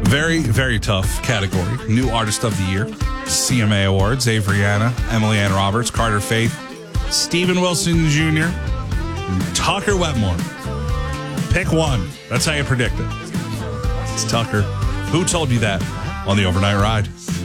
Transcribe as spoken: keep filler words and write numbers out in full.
Very, very tough category. New Artist of the Year, C M A Awards, Avery Anna, Emily Ann Roberts, Carter Faith, Steven Wilson Junior, Tucker Wetmore. Pick one. That's how you predict it. It's Tucker. Who told you that on the Overnight Ride?